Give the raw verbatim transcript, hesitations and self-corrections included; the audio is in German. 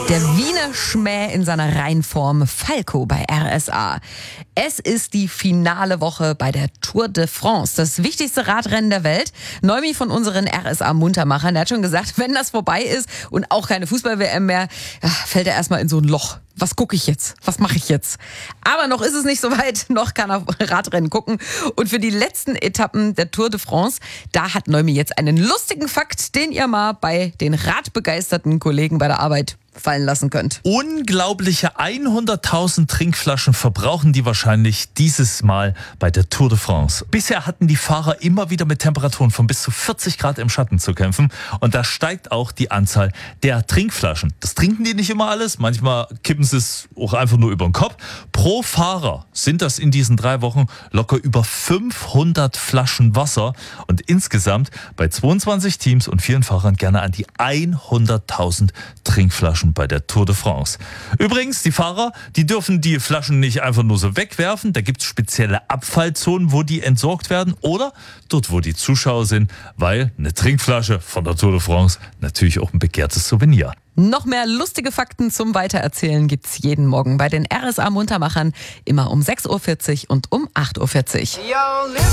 Der Wiener Schmäh in seiner Reinform, Falco bei R S A. Es ist die finale Woche bei der Tour de France, das wichtigste Radrennen der Welt. Neumi von unseren R S A-Muntermachern, der hat schon gesagt, wenn das vorbei ist und auch keine Fußball-W M mehr, ja, fällt er erstmal in so ein Loch. Was gucke ich jetzt? Was mache ich jetzt? Aber noch ist es nicht so weit, noch kann er Radrennen gucken. Und für die letzten Etappen der Tour de France, da hat Neumi jetzt einen lustigen Fakt, den ihr mal bei den radbegeisterten Kollegen bei der Arbeit fallen lassen könnt. Unglaubliche hunderttausend Trinkflaschen verbrauchen die wahrscheinlich dieses Mal bei der Tour de France. Bisher hatten die Fahrer immer wieder mit Temperaturen von bis zu vierzig Grad im Schatten zu kämpfen. Und da steigt auch die Anzahl der Trinkflaschen. Das trinken die nicht immer alles. Manchmal kippen sie es auch einfach nur über den Kopf. Pro Fahrer sind das in diesen drei Wochen locker über fünfhundert Flaschen Wasser. Und insgesamt bei zweiundzwanzig Teams und vielen Fahrern gerne an die hunderttausend Trinkflaschen bei der Tour de France. Übrigens, die Fahrer, die dürfen die Flaschen nicht einfach nur so wegwerfen. Da gibt es spezielle Abfallzonen, wo die entsorgt werden oder dort, wo die Zuschauer sind, weil eine Trinkflasche von der Tour de France natürlich auch ein begehrtes Souvenir. Noch mehr lustige Fakten zum Weitererzählen gibt's jeden Morgen bei den R S A-Muntermachern, immer um sechs Uhr vierzig und um acht Uhr vierzig.